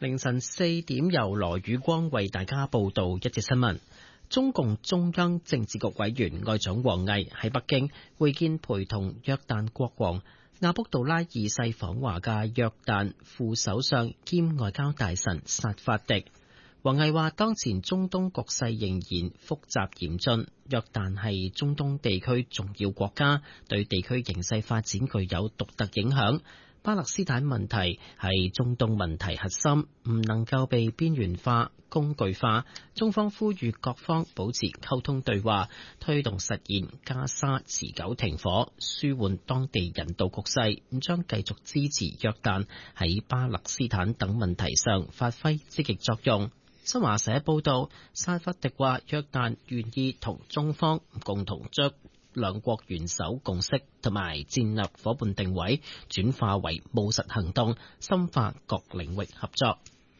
凌晨4點由羅宇光為大家報道一節新聞。中共中央政治局委員外長王毅喺北京會見陪同約旦國王阿卜杜拉二世訪華嘅約旦副首相兼外交大臣薩法迪。王毅話：當前中東局勢仍然複雜嚴峻，約旦係中東地區重要國家，對地區形勢發展具有獨特影響。巴勒斯坦問題係中東問題核心，唔能夠被邊緣化、工具化。中方呼籲各方保持溝通對話，推動實現加沙持久停火，舒緩當地人道局勢。咁將繼續支持約旦喺巴勒斯坦等問題上發揮積極作用。新華社報道，薩法迪話約旦願意同中方共同將兩國元首共識同埋戰略夥伴定位轉化為務實行動，深化各領域合作。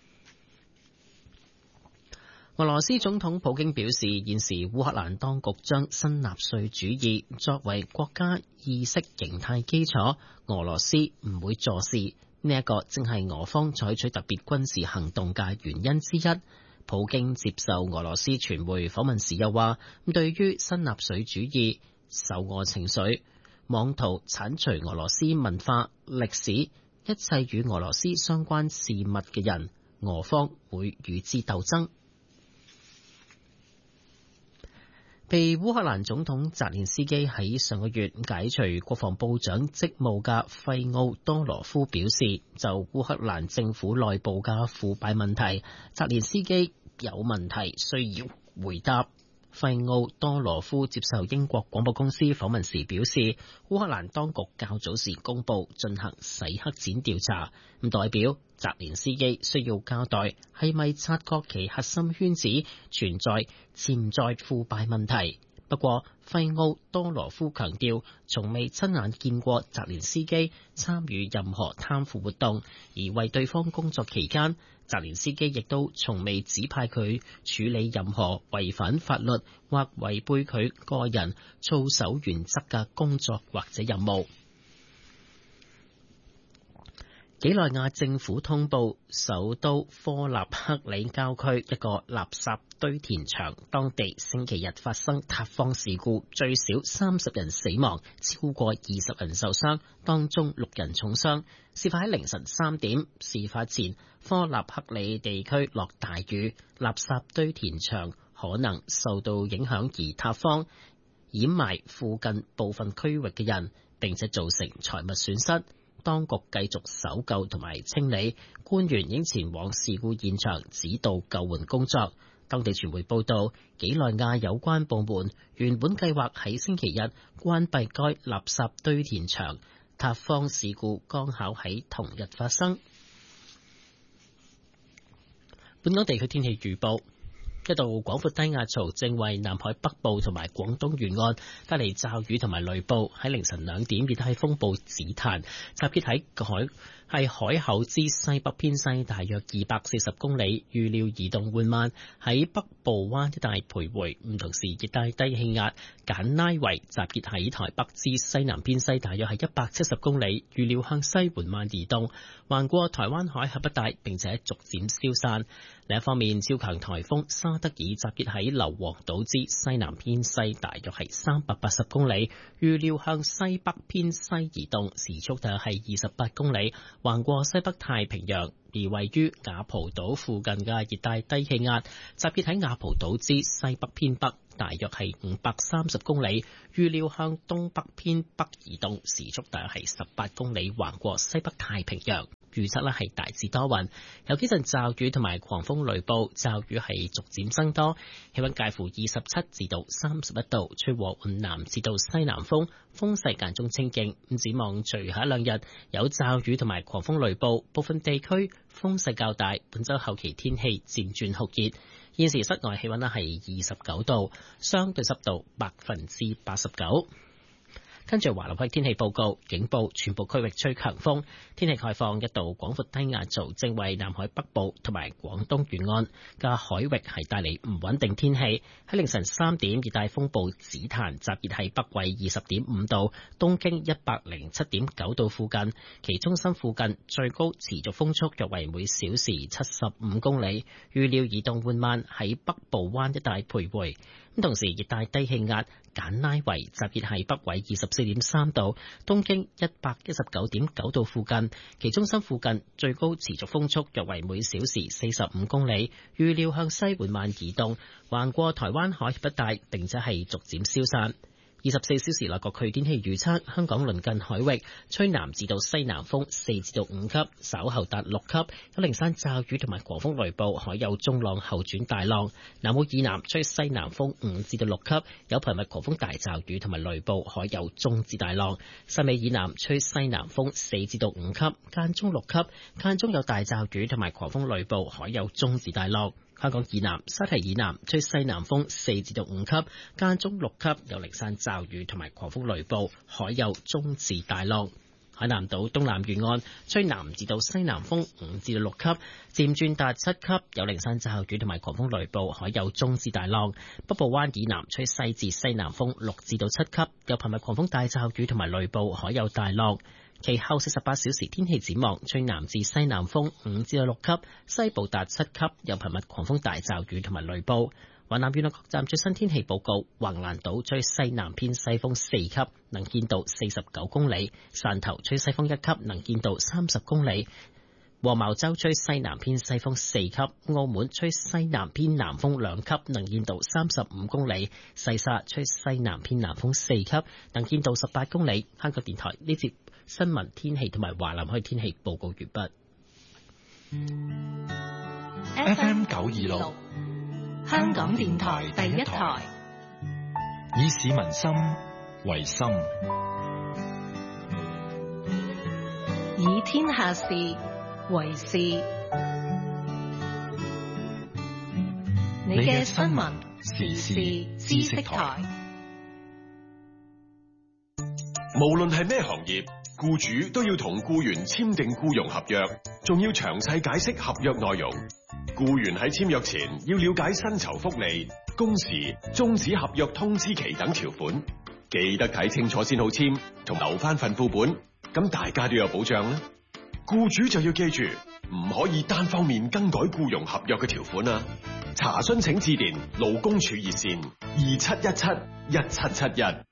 俄羅斯總統普京表示，現時烏克蘭當局將新納粹主義作為國家意識形態基礎，俄羅斯唔會坐視。呢一個正係俄方採取特別軍事行動嘅原因之一。普京接受俄羅斯傳媒訪問時又話，對於新納粹主義受俄情緒，妄圖剷除俄羅斯文化、歷史、一切與俄羅斯相關事物嘅人，俄方會與之鬥爭。被烏克蘭總統澤連斯基喺上個月解除國防部長職務嘅費奧多羅夫表示，就烏克蘭政府內部嘅腐敗問題，澤連斯基有問題需要回答。費奧多羅夫接受英國廣播公司訪問時表示，烏克蘭當局較早時公佈進行洗黑錢調查，咁代表澤連斯基需要交代係咪察覺其核心圈子存在潛在腐敗問題。不過，費奧多羅夫強調，從未親眼見過澤連斯基參與任何貪腐活動，而為對方工作期間，澤連斯基亦都從未指派佢處理任何違反法律或違背佢個人操守原則嘅工作或者任務。幾內亞政府通報，首都科納克里郊區一個垃圾堆填場，當地星期日發生塌方事故，最少30人死亡，超過20人受傷，當中6人重傷。事發喺凌晨3點，事發前科納克里地區落大雨，垃圾堆填場可能受到影響而塌方，掩埋附近部分區域嘅人，並且造成財物損失。當局繼續搜救同埋清理，官員已經前往事故現場指導救援工作。當地傳媒報道，幾內亞有關部門原本計劃喺星期日關閉該垃圾堆填場，塌方事故剛巧喺同日發生。本港地區天氣預報。一道廣闊低壓槽正為南海北部同埋廣東沿岸帶嚟驟雨同埋雷暴。喺凌晨2點，熱帶風暴紫檀集結喺海口之西北偏西大約240公里，預料移動緩慢，喺北部灣一帶徘徊。同時，熱帶低氣壓簡拉維集結喺台北之西南偏西大約係170公里，預料向西緩慢移動，橫過台灣海峽一帶，並且逐漸消散。另一方面，超強颱風沙德爾集結喺硫磺島之西南偏西大約係380公里，預料向西北偏西移動，時速大約係28公里，橫過西北太平洋。而位於雅蒲島附近嘅熱帶低氣壓集結喺雅蒲島之西北偏北，大約係530公里，預料向東北偏北移動，時速大約係18公里，橫過西北太平洋。預測咧係大致多雲，有幾陣驟雨同埋狂風雷暴，驟雨係逐漸增多，氣溫介乎27至到31度，吹和緩南至到西南風，風勢間中清勁。展望隨後一兩日有驟雨同埋狂風雷暴，部分地區風勢較大。本週後期天氣漸轉酷熱，現時室外氣溫咧係29度，相對濕度89%。 跟住華南區天氣報告，警報全部區域吹強風，天氣概況，一道廣闊低壓槽正為南海北部同埋廣東沿岸嘅海域係帶嚟唔穩定天氣。喺凌晨3點，熱帶風暴紫檀集結喺北緯20.5度、東經107.9度附近，其中心附近最高持續風速約為每小時75公里，預料移動緩慢喺北部灣一帶徘徊。同時，熱帶低氣壓簡拉維集結喺北緯24.3度、東經119.9度附近，其中心附近最高持續風速約為每小時45公里，預料向西緩慢移動，橫過台灣海峽一帶，並且係逐漸消散。24小時內各區天氣預測：香港鄰近海域吹南至到西南風4至到5級，稍後達6級，有零散驟雨同埋狂風雷暴，海有中浪後轉大浪。南澳以南吹西南風5至到6級，有頻密狂風大驟雨同埋雷暴，海有中至大浪。汕尾以南吹西南風4至到5級，間中6級，間中有大驟雨同埋狂風雷暴，海有中至大浪。香港以南、沙堤以南吹西南風4至到5級，間中6級，有零散驟雨同埋狂風雷暴，海有中至大浪。海南島東南沿岸吹南至到西南風5至到6級，漸轉達7級，有零散驟雨同埋狂風雷暴，海有中至大浪。北部灣以南吹西至西南風6至到7級，有頻密狂風大驟雨同埋雷暴，海有大浪。其後48小時天氣展望，吹南至西南風5至到6級，西部達7級，有頻密狂風大驟雨同埋雷暴。華南沿岸各站最新天氣報告：橫瀾島吹西南偏西風4級，能見度49公里；汕頭吹西風1級，能見度30公里；黃茅洲吹西南偏西風4級；澳門吹西南偏南風2級，能見度35公里；西沙吹西南偏南風4級，能見度18公里。香港電台呢節新聞天氣同埋華南區天氣報告完畢。 FM 926，香港電台第一台，以市民心為心，以天下事為事。你嘅新聞時事知識台， 無論係咩行業，僱主都要同僱員簽訂僱傭合約，仲要詳細解釋合約內容。僱員喺簽約前要了解薪酬福利、工時、終止合約通知期等條款，記得睇清楚先好簽，同留翻份副本，咁大家都有保障啦。僱主就要記住，唔可以單方面更改僱傭合約嘅條款啊！查詢請致電勞工處熱線27171771。